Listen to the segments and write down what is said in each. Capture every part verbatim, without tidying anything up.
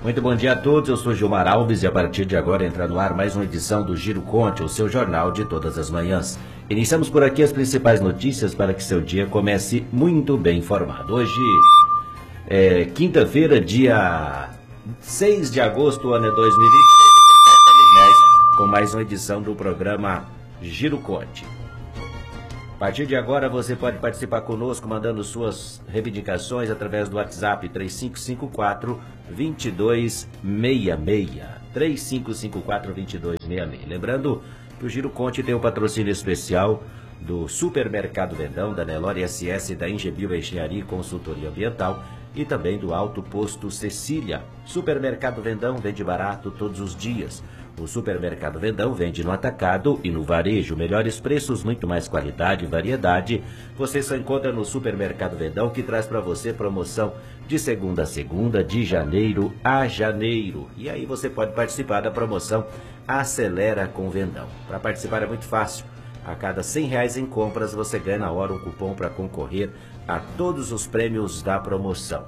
Muito bom dia a todos, eu sou Gilmar Alves e a partir de agora entra no ar mais uma edição do Giro Conte, o seu jornal de todas as manhãs. Iniciamos por aqui as principais notícias para que seu dia comece muito bem informado. Hoje é quinta-feira, dia seis de agosto, o ano é dois mil e vinte e seis, com mais uma edição do programa Giro Conte. A partir de agora você pode participar conosco mandando suas reivindicações através do WhatsApp três cinco cinco quatro, dois dois seis seis, três cinco cinco quatro, dois dois seis seis. Lembrando que o Giro Conte tem um patrocínio especial do Supermercado Vendão, da Nelore S S, da Engebio Engenharia e Consultoria Ambiental e também do Alto Posto Cecília. Supermercado Vendão vende barato todos os dias. O Supermercado Vendão vende no atacado e no varejo. Melhores preços, muito mais qualidade e variedade. Você só encontra no Supermercado Vendão, que traz para você promoção de segunda a segunda, de janeiro a janeiro. E aí você pode participar da promoção Acelera com Vendão. Para participar é muito fácil. A cada cem reais em compras você ganha na hora um cupom para concorrer a todos os prêmios da promoção.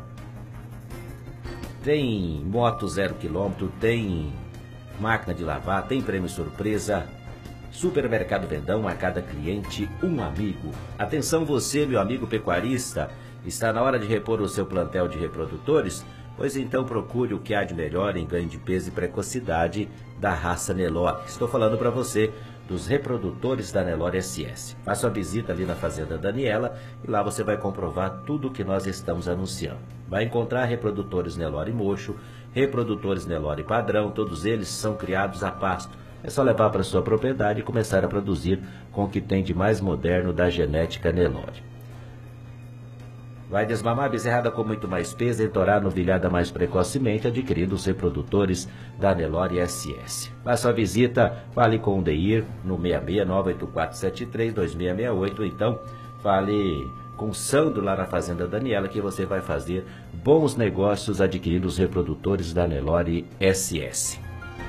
Tem moto zero quilômetro, tem máquina de lavar, tem prêmio surpresa. Supermercado Vendão, a cada cliente um amigo. Atenção você, meu amigo pecuarista, está na hora de repor o seu plantel de reprodutores? Pois então procure o que há de melhor em ganho de peso e precocidade da raça Nelore. Estou falando para você dos reprodutores da Nelore S S. Faça uma visita ali na Fazenda Daniela e lá você vai comprovar tudo o que nós estamos anunciando. Vai encontrar reprodutores Nelore Mocho, reprodutores Nelore Padrão, todos eles são criados a pasto. É só levar para sua propriedade e começar a produzir com o que tem de mais moderno da genética Nelore. Vai desmamar a bezerrada com muito mais peso e entorar novilhada mais precocemente, adquirindo os reprodutores da Nelore S S. Faça a visita, fale com o Deir no seis seis nove oito quatro sete três dois seis seis oito, então fale com o Sandro lá na Fazenda Daniela, que você vai fazer bons negócios adquirindo os reprodutores da Nelore S S.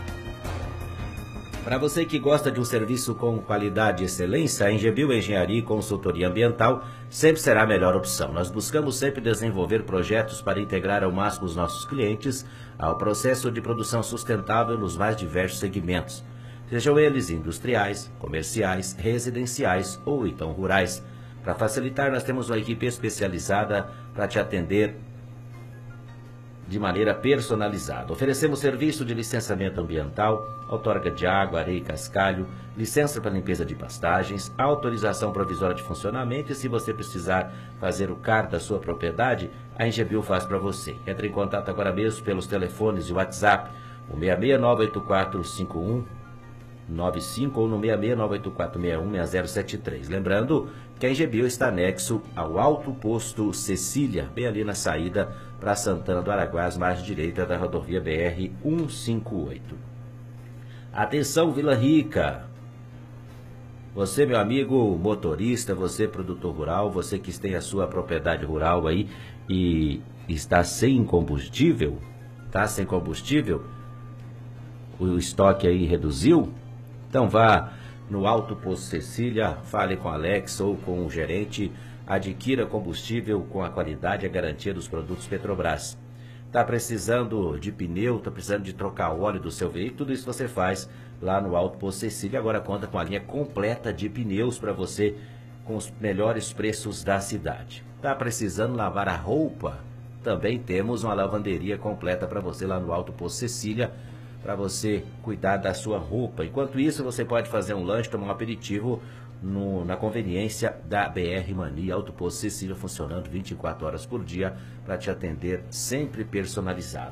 Para você que gosta de um serviço com qualidade e excelência, a Engebio Engenharia e Consultoria Ambiental sempre será a melhor opção. Nós buscamos sempre desenvolver projetos para integrar ao máximo os nossos clientes ao processo de produção sustentável nos mais diversos segmentos, sejam eles industriais, comerciais, residenciais ou então rurais. Para facilitar, nós temos uma equipe especializada para te atender de maneira personalizada. Oferecemos serviço de licenciamento ambiental, outorga de água, areia e cascalho, licença para limpeza de pastagens, autorização provisória de funcionamento e se você precisar fazer o C A R da sua propriedade, a Engebio faz para você. Entre em contato agora mesmo pelos telefones e WhatsApp, o seis seis nove oito quatro cinco um nove cinco ou no seis seis nove oito quatro seis um seis zero sete três. Lembrando que a Engebio está anexo ao Alto Posto Cecília, bem ali na saída para Santana do Araguás, margem direita da rodovia B R cento e cinquenta e oito. Atenção, Vila Rica! Você, meu amigo motorista, você produtor rural, você que tem a sua propriedade rural aí e está sem combustível, está sem combustível, o estoque aí reduziu, então vá no Alto Posto Cecília, fale com Alex ou com o gerente, adquira combustível com a qualidade e a garantia dos produtos Petrobras. Está precisando de pneu, está precisando de trocar o óleo do seu veículo, tudo isso você faz lá no Alto Posto Cecília. Agora conta com a linha completa de pneus para você com os melhores preços da cidade. Está precisando lavar a roupa? Também temos uma lavanderia completa para você lá no Alto Posto Cecília, para você cuidar da sua roupa. Enquanto isso, você pode fazer um lanche, tomar um aperitivo no, na conveniência da B R Mania. Alto Posto Cecília funcionando vinte e quatro horas por dia para te atender sempre personalizado.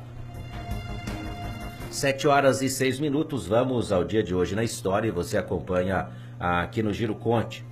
sete horas e seis minutos, vamos ao dia de hoje na história e você acompanha aqui no Giro Conte.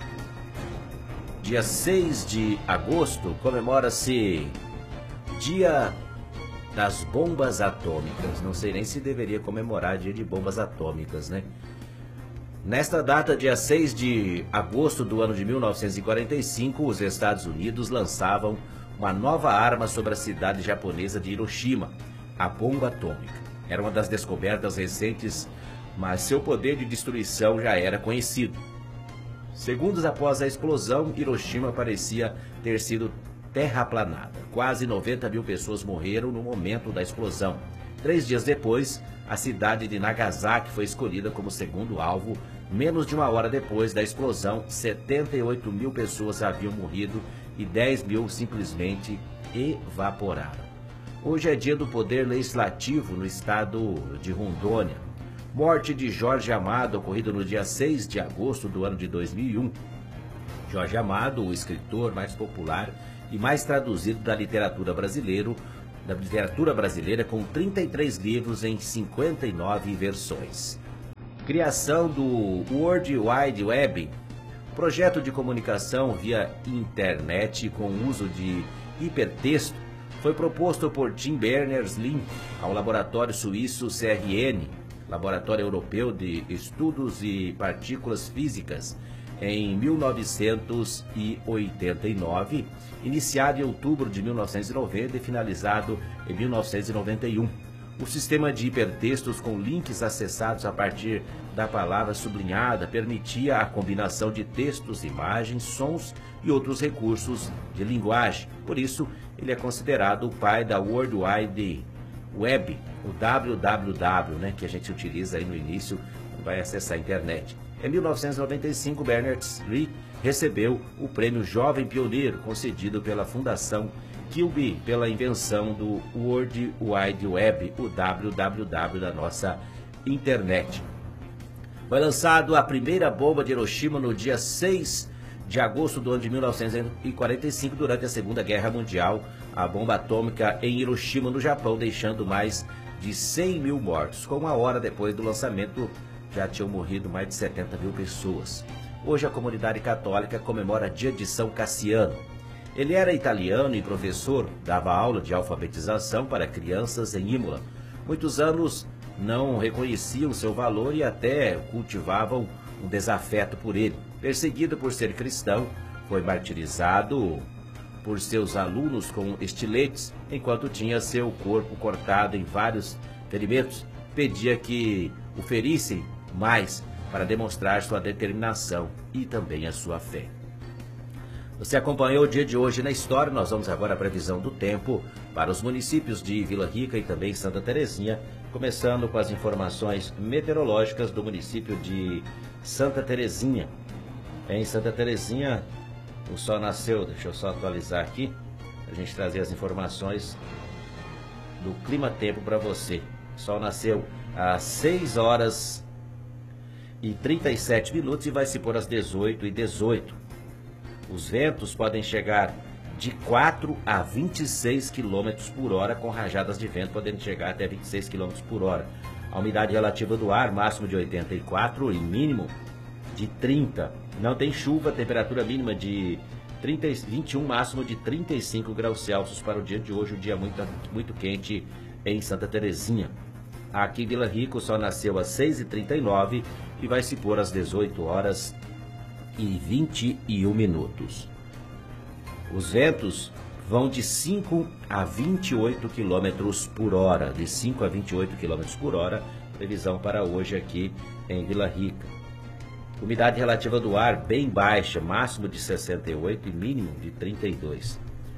Dia seis de agosto comemora-se Dia das bombas atômicas. Não sei nem se deveria comemorar dia de bombas atômicas, né? Nesta data, dia seis de agosto do ano de mil novecentos e quarenta e cinco, os Estados Unidos lançavam uma nova arma sobre a cidade japonesa de Hiroshima, a bomba atômica. Era uma das descobertas recentes, mas seu poder de destruição já era conhecido. Segundos após a explosão, Hiroshima parecia ter sido terraplanada. Quase noventa mil pessoas morreram no momento da explosão. Três dias depois, a cidade de Nagasaki foi escolhida como segundo alvo. Menos de uma hora depois da explosão, setenta e oito mil pessoas haviam morrido e dez mil simplesmente evaporaram. Hoje é dia do Poder Legislativo no estado de Rondônia. Morte de Jorge Amado, ocorrida no dia seis de agosto do ano de dois mil e um. Jorge Amado, o escritor mais popular e mais traduzido da literatura brasileira, da literatura brasileira, com trinta e três livros em cinquenta e nove versões. Criação do World Wide Web, projeto de comunicação via internet com uso de hipertexto, foi proposto por Tim Berners-Lee ao laboratório suíço C R N, Laboratório Europeu de Estudos e Partículas Físicas, em mil novecentos e oitenta e nove, iniciado em outubro de mil novecentos e noventa e finalizado em mil novecentos e noventa e um. O sistema de hipertextos com links acessados a partir da palavra sublinhada permitia a combinação de textos, imagens, sons e outros recursos de linguagem. Por isso, ele é considerado o pai da World Wide Web, o W W W, né, que a gente utiliza aí no início, vai acessar a internet. Em mil novecentos e noventa e cinco, Berners-Lee recebeu o prêmio Jovem Pioneiro, concedido pela Fundação Kilby pela invenção do World Wide Web, o W W W da nossa internet. Foi lançado a primeira bomba de Hiroshima no dia seis de agosto do ano de mil novecentos e quarenta e cinco, durante a Segunda Guerra Mundial, a bomba atômica em Hiroshima, no Japão, deixando mais de cem mil mortos. Com uma hora depois do lançamento, já tinham morrido mais de setenta mil pessoas. Hoje a comunidade católica comemora dia de São Cassiano. Ele era italiano e professor, dava aula de alfabetização para crianças em Imola. Muitos anos não reconheciam seu valor e até cultivavam um desafeto por ele. Perseguido por ser cristão, foi martirizado por seus alunos com estiletes, enquanto tinha seu corpo cortado em vários ferimentos. Pedia que o ferissem mais para demonstrar sua determinação e também a sua fé. Você acompanhou o dia de hoje na história. Nós vamos agora à previsão do tempo para os municípios de Vila Rica e também Santa Terezinha, começando com as informações meteorológicas do município de Santa Terezinha. Em Santa Terezinha, o sol nasceu, deixa eu só atualizar aqui, para a gente trazer as informações do clima-tempo para você. O sol nasceu às seis horas e trinta e sete minutos e vai se pôr às dezoito e dezoito. Os ventos podem chegar de quatro a vinte e seis quilômetros por hora, com rajadas de vento podendo chegar até vinte e seis quilômetros por hora. A umidade relativa do ar, máximo de oitenta e quatro e mínimo de trinta. Não tem chuva, temperatura mínima de trinta, vinte e um, máximo de trinta e cinco graus Celsius para o dia de hoje, um dia muito, muito quente em Santa Terezinha. Aqui em Vila Rica, o sol nasceu às seis e trinta e nove e vai se pôr às dezoito horas e vinte e um minutos. Os ventos vão de cinco a vinte e oito quilômetros por hora, de cinco a vinte e oito quilômetros por hora, previsão para hoje aqui em Vila Rica. Umidade relativa do ar bem baixa, máximo de sessenta e oito e mínimo de trinta e dois.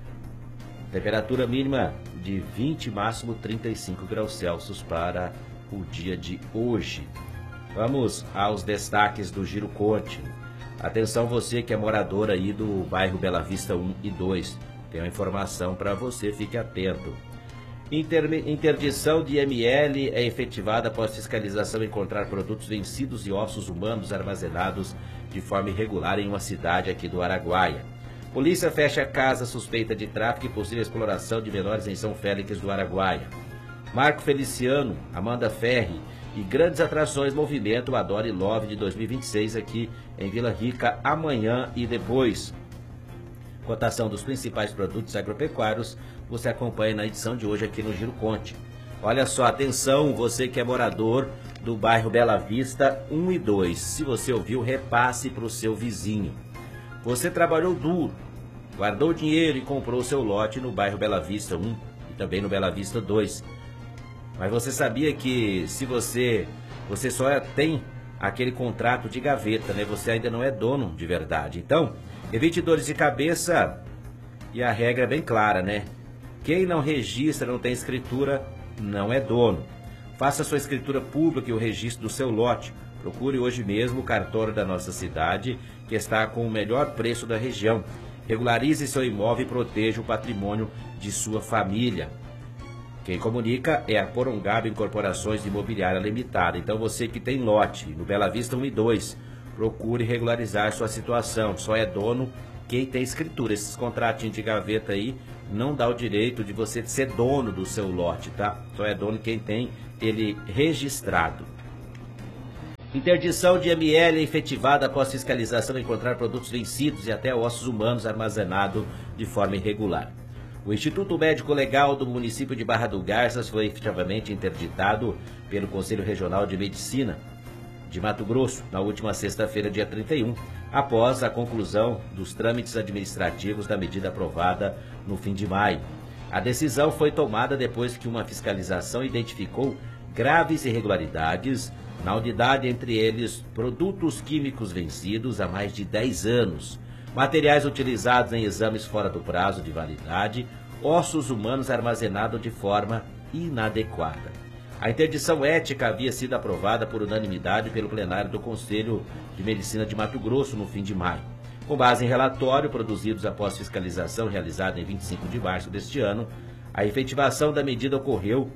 Temperatura mínima de vinte, máximo trinta e cinco graus Celsius para o dia de hoje. Vamos aos destaques do Giro Conte. Atenção você que é morador aí do bairro Bela Vista um e dois. Tem uma informação para você, fique atento. Inter, interdição de I M L é efetivada após fiscalização encontrar produtos vencidos e ossos humanos armazenados de forma irregular em uma cidade aqui do Araguaia. Polícia fecha casa suspeita de tráfico e possível exploração de menores em São Félix do Araguaia. Marco Feliciano, Amanda Ferri e grandes atrações movimento Adore Love de dois mil e vinte e seis aqui em Vila Rica amanhã e depois. Cotação dos principais produtos agropecuários você acompanha na edição de hoje aqui no Giro Conte. Olha só, atenção, você que é morador do bairro Bela Vista um e dois. Se você ouviu, repasse para o seu vizinho. Você trabalhou duro, guardou dinheiro e comprou seu lote no bairro Bela Vista um e também no Bela Vista dois. Mas você sabia que se você, você só tem aquele contrato de gaveta, né? Você ainda não é dono de verdade. Então, evite dores de cabeça E a regra é bem clara, né? Quem não registra, não tem escritura, não é dono. Faça sua escritura pública e o registro do seu lote. Procure hoje mesmo o cartório da nossa cidade, que está com o melhor preço da região. Regularize seu imóvel e proteja o patrimônio de sua família. Quem comunica é a Porongaba Incorporações de Imobiliária Limitada. Então você que tem lote no Bela Vista um e dois, procure regularizar sua situação. Só é dono quem tem escritura. Esses contratinhos de gaveta aí não dá o direito de você ser dono do seu lote, tá? Só é dono quem tem ele registrado. Interdição de M L efetivada após fiscalização encontrar produtos vencidos e até ossos humanos armazenados de forma irregular. O Instituto Médico Legal do município de Barra do Garças foi efetivamente interditado pelo Conselho Regional de Medicina de Mato Grosso na última sexta-feira, dia trinta e um, após a conclusão dos trâmites administrativos da medida aprovada no fim de maio. A decisão foi tomada depois que uma fiscalização identificou graves irregularidades na unidade, entre eles produtos químicos vencidos há mais de dez anos, materiais utilizados em exames fora do prazo de validade, ossos humanos armazenados de forma inadequada. A interdição ética havia sido aprovada por unanimidade pelo plenário do Conselho de Medicina de Mato Grosso no fim de maio. Com base em relatório produzidos após fiscalização realizada em vinte e cinco de março deste ano, a efetivação da medida ocorreu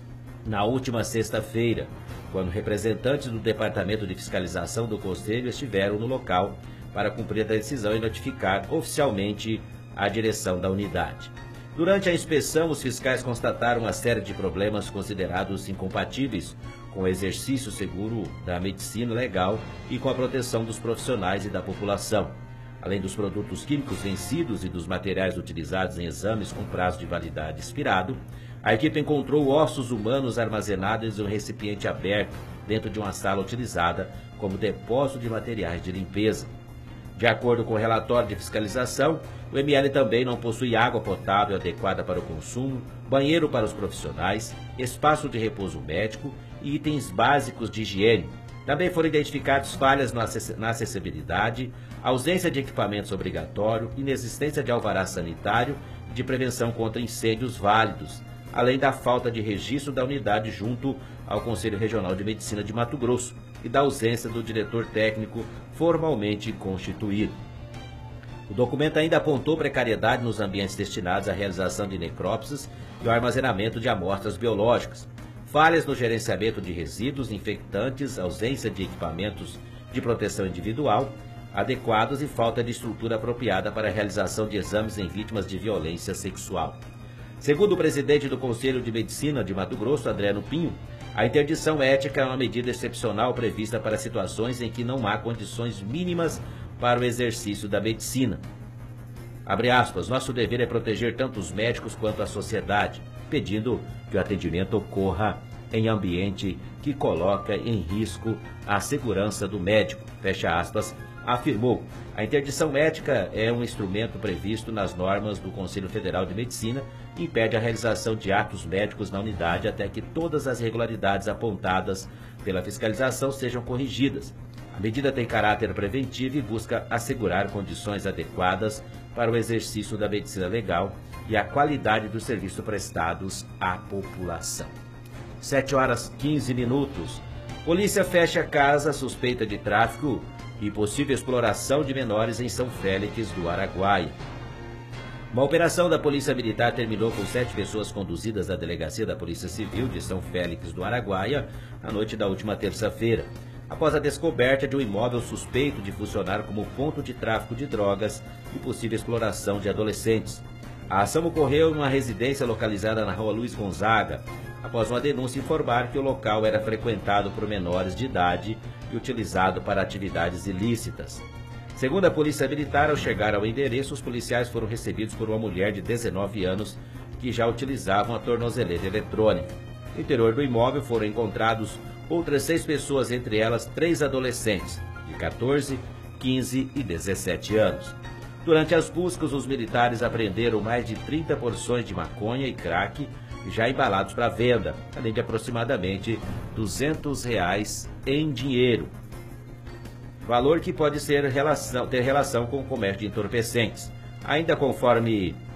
na última sexta-feira, quando representantes do Departamento de Fiscalização do Conselho estiveram no local para cumprir a decisão e notificar oficialmente a direção da unidade. Durante a inspeção, os fiscais constataram uma série de problemas considerados incompatíveis com o exercício seguro da medicina legal e com a proteção dos profissionais e da população. Além dos produtos químicos vencidos e dos materiais utilizados em exames com prazo de validade expirado, a equipe encontrou ossos humanos armazenados em um recipiente aberto dentro de uma sala utilizada como depósito de materiais de limpeza. De acordo com o relatório de fiscalização, o M L também não possui água potável adequada para o consumo, banheiro para os profissionais, espaço de repouso médico e itens básicos de higiene. Também foram identificadas falhas na acessibilidade, ausência de equipamentos obrigatórios, inexistência de alvará sanitário e de prevenção contra incêndios válidos, além da falta de registro da unidade junto ao Conselho Regional de Medicina de Mato Grosso e da ausência do diretor técnico formalmente constituído. O documento ainda apontou precariedade nos ambientes destinados à realização de necrópsias e ao armazenamento de amostras biológicas, falhas no gerenciamento de resíduos infectantes, ausência de equipamentos de proteção individual adequados e falta de estrutura apropriada para a realização de exames em vítimas de violência sexual. Segundo o presidente do Conselho de Medicina de Mato Grosso, Adriano Pinho, a interdição ética é uma medida excepcional prevista para situações em que não há condições mínimas para o exercício da medicina. Abre aspas, nosso dever é proteger tanto os médicos quanto a sociedade, pedindo que o atendimento ocorra em ambiente que coloca em risco a segurança do médico, fecha aspas, afirmou. A interdição ética é um instrumento previsto nas normas do Conselho Federal de Medicina e impede a realização de atos médicos na unidade até que todas as irregularidades apontadas pela fiscalização sejam corrigidas. A medida tem caráter preventivo e busca assegurar condições adequadas para o exercício da medicina legal e a qualidade dos serviços prestados à população. sete horas e quinze minutos. Polícia fecha casa suspeita de tráfico e possível exploração de menores em São Félix do Araguaia. Uma operação da Polícia Militar terminou com sete pessoas conduzidas à Delegacia da Polícia Civil de São Félix do Araguaia na noite da última terça-feira, após a descoberta de um imóvel suspeito de funcionar como ponto de tráfico de drogas e possível exploração de adolescentes. A ação ocorreu em uma residência localizada na rua Luiz Gonzaga, após uma denúncia informar que o local era frequentado por menores de idade e utilizado para atividades ilícitas. Segundo a Polícia Militar, ao chegar ao endereço, os policiais foram recebidos por uma mulher de dezenove anos que já utilizava uma tornozeleira eletrônica. No interior do imóvel foram encontrados outras seis pessoas, entre elas três adolescentes, de quatorze, quinze e dezessete anos. Durante as buscas, os militares apreenderam mais de trinta porções de maconha e crack já embalados para venda, além de aproximadamente duzentos reais em dinheiro. Valor que pode ser relação, ter relação com o comércio de entorpecentes. Ainda conforme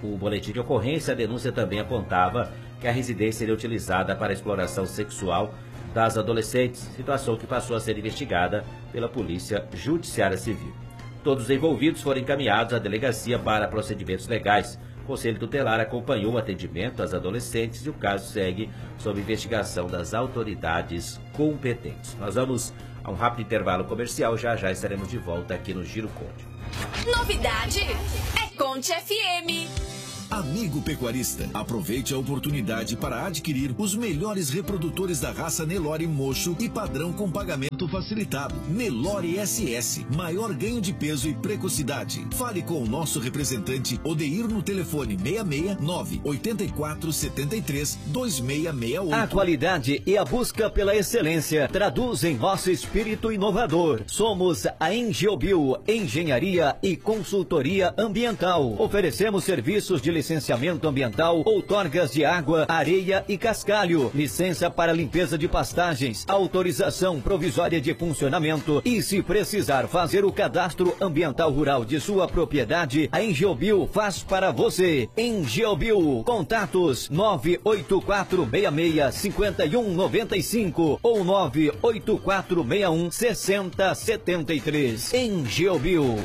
o boletim de ocorrência, a denúncia também apontava que a residência seria utilizada para a exploração sexual das adolescentes, situação que passou a ser investigada pela Polícia Judiciária Civil. Todos os envolvidos foram encaminhados à delegacia para procedimentos legais. O Conselho Tutelar acompanhou o atendimento às adolescentes e o caso segue sob investigação das autoridades competentes. Nós vamos a um rápido intervalo comercial, já já estaremos de volta aqui no Giro Conte. Novidade é Conte F M. Amigo pecuarista, aproveite a oportunidade para adquirir os melhores reprodutores da raça Nelore Mocho e padrão com pagamento facilitado. Nelore S S, maior ganho de peso e precocidade. Fale com o nosso representante Odeir no telefone seis seis nove oito quatro sete três dois seis seis oito. A qualidade e a busca pela excelência traduzem nosso espírito inovador. Somos a Engiobio, Engenharia e Consultoria Ambiental. Oferecemos serviços de licenciamento ambiental, outorgas de água, areia e cascalho, licença para limpeza de pastagens, autorização provisória de funcionamento e, se precisar fazer o cadastro ambiental rural de sua propriedade, a Engiobio faz para você. Engiobio, contatos nove oito quatro seis seis cinco um nove cinco ou nove oito quatro seis um seis zero sete três. Engiobio.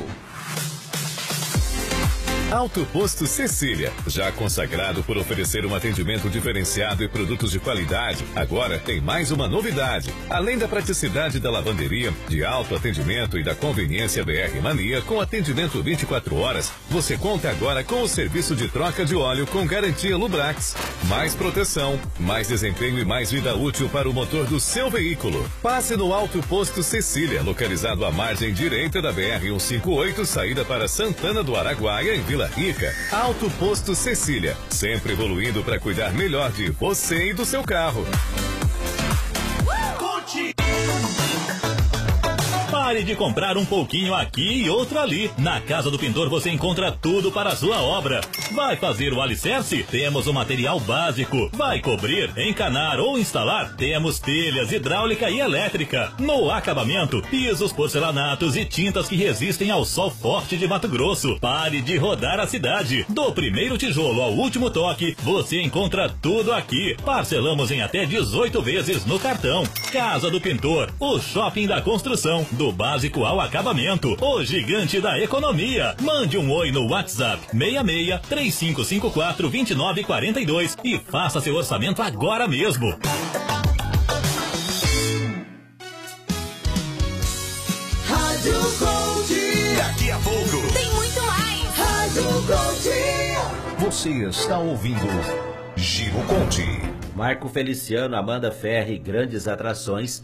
Alto Posto Cecília, já consagrado por oferecer um atendimento diferenciado e produtos de qualidade, agora tem mais uma novidade. Além da praticidade da lavanderia, de alto atendimento e da conveniência B R Mania com atendimento vinte e quatro horas, você conta agora com o serviço de troca de óleo com garantia Lubrax. Mais proteção, mais desempenho e mais vida útil para o motor do seu veículo. Passe no Alto Posto Cecília, localizado à margem direita da B R cento e cinquenta e oito, saída para Santana do Araguaia, em Vila Rica. Alto Posto Cecília, sempre evoluindo para cuidar melhor de você e do seu carro. Pare de comprar um pouquinho aqui e outro ali. Na Casa do Pintor você encontra tudo para a sua obra. Vai fazer o alicerce? Temos o material básico. Vai cobrir, encanar ou instalar? Temos telhas, hidráulica e elétrica. No acabamento, pisos, porcelanatos e tintas que resistem ao sol forte de Mato Grosso. Pare de rodar a cidade. Do primeiro tijolo ao último toque, você encontra tudo aqui. Parcelamos em até dezoito vezes no cartão. Casa do Pintor, o shopping da construção. Do básico ao acabamento, o gigante da economia. Mande um oi no WhatsApp seis seis três cinco cinco quatro dois nove quatro dois e faça seu orçamento agora mesmo. Rádio Conte. Daqui a pouco Tem muito mais. Rádio Conte. você está ouvindo Giro Conte. Marco Feliciano, Amanda Ferri, grandes atrações.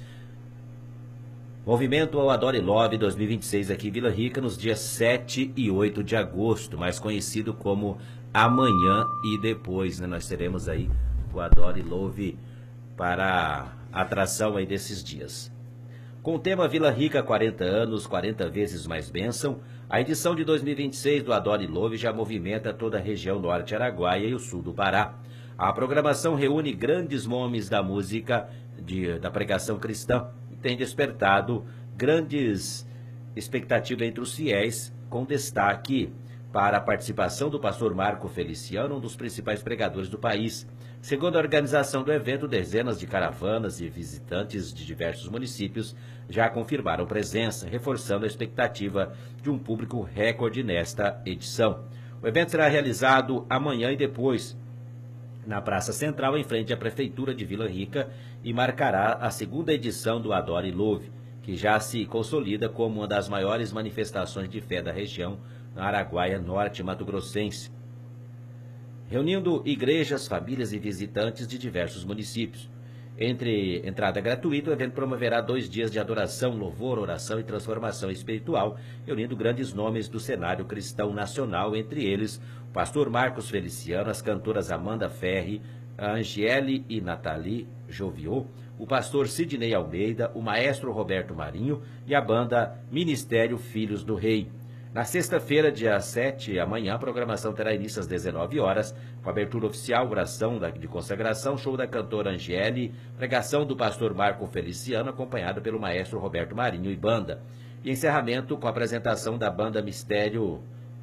Movimento ao Adore Love dois mil e vinte e seis aqui em Vila Rica, nos dias sete e oito de agosto, mais conhecido como Amanhã e Depois, né? Nós teremos aí o Adore Love para a atração aí desses dias. Com o tema Vila Rica, quarenta anos, quarenta vezes mais bênção, a edição de dois mil e vinte e seis do Adore Love já movimenta toda a região norte Araguaia e o sul do Pará. A programação reúne grandes nomes da música, de, da pregação cristã, tem despertado grandes expectativas entre os fiéis, com destaque para a participação do pastor Marco Feliciano, um dos principais pregadores do país. Segundo a organização do evento, dezenas de caravanas e visitantes de diversos municípios já confirmaram presença, reforçando a expectativa de um público recorde nesta edição. O evento será realizado amanhã e depois, na Praça Central, em frente à Prefeitura de Vila Rica, e marcará a segunda edição do Adore Love, que já se consolida como uma das maiores manifestações de fé da região, na Araguaia Norte Mato Grossense, reunindo igrejas, famílias e visitantes de diversos municípios. Entre entrada gratuita, o evento promoverá dois dias de adoração, louvor, oração e transformação espiritual, reunindo grandes nomes do cenário cristão nacional, entre eles o pastor Marcos Feliciano, as cantoras Amanda Ferri, Angele e Nathalie Joviot, o pastor Sidney Almeida, o maestro Roberto Marinho e a banda Ministério Filhos do Rei. Na sexta-feira, dia sete, amanhã, a programação terá início às dezenove horas, com abertura oficial, oração de consagração, show da cantora Angele, pregação do pastor Marco Feliciano, acompanhado pelo maestro Roberto Marinho e banda. E encerramento com a apresentação da banda Mistério,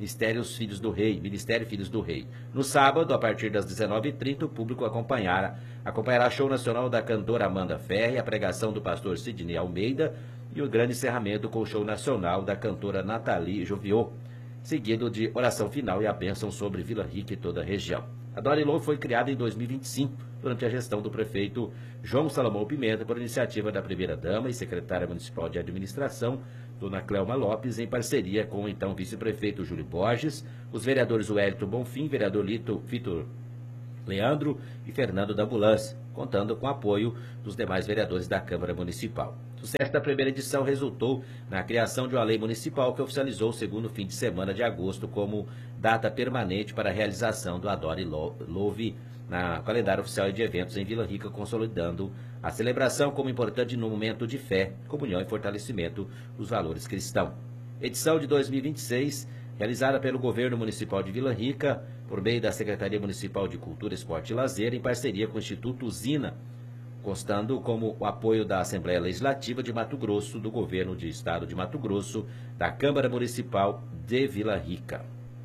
Ministério Filhos do Rei, Ministério Filhos do Rei. No sábado, a partir das dezenove e trinta, o público acompanhará, acompanhará show nacional da cantora Amanda Ferri, a pregação do pastor Sidney Almeida e o grande encerramento com o show nacional da cantora Nathalie Joviot, seguido de oração final e a bênção sobre Vila Rica e toda a região. A Dorilô foi criada em dois mil e vinte e cinco, durante a gestão do prefeito João Salomão Pimenta, por iniciativa da primeira-dama e secretária municipal de administração, Dona Cleuma Lopes, em parceria com o então vice-prefeito Júlio Borges, os vereadores Wellington Bonfim, vereador Lito Vitor Leandro e Fernando da Ambulância, contando com o apoio dos demais vereadores da Câmara Municipal. O sucesso da primeira edição resultou na criação de uma lei municipal que oficializou o segundo fim de semana de agosto como data permanente para a realização do Adore Louve na calendário oficial de eventos em Vila Rica, consolidando a celebração como importante momento de fé, comunhão e fortalecimento dos valores cristãos. Edição de dois mil e vinte e seis, realizada pelo Governo Municipal de Vila Rica, por meio da Secretaria Municipal de Cultura, Esporte e Lazer, em parceria com o Instituto Usina, constando como o apoio da Assembleia Legislativa de Mato Grosso, do Governo de Estado de Mato Grosso, da Câmara Municipal de Vila Rica.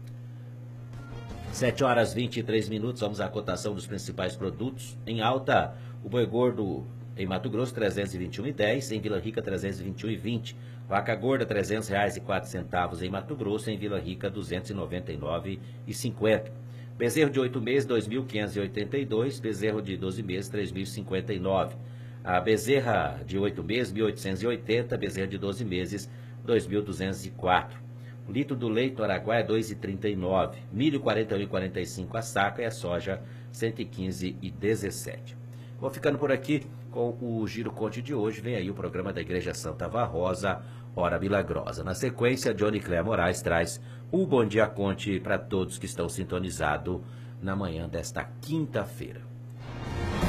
sete horas e vinte e três minutos, vamos à cotação dos principais produtos. Em alta, o boi gordo em Mato Grosso, trezentos e vinte e um reais e dez centavos, em Vila Rica, trezentos e vinte e um reais e vinte centavos. Vaca gorda, trezentos reais e quatro centavos em Mato Grosso, em Vila Rica, duzentos e noventa e nove reais e cinquenta centavos. Bezerro de oito meses, dois mil quinhentos e oitenta e dois reais. Bezerro de doze meses, três mil e cinquenta e nove reais. A bezerra de oito meses, mil oitocentos e oitenta reais. Bezerra de doze meses, dois mil duzentos e quatro reais. O litro do leite no Araguaia é dois reais e trinta e nove centavos. Milho quarenta e um reais e quarenta e cinco centavos a saca e a soja cento e quinze reais e dezessete centavos. Vou ficando por aqui com o Giro Conte de hoje. Vem aí o programa da Igreja Santa Varrosa, Hora Milagrosa. Na sequência, Johnny Cléa Moraes traz o Bom Dia Conte para todos que estão sintonizados na manhã desta quinta-feira.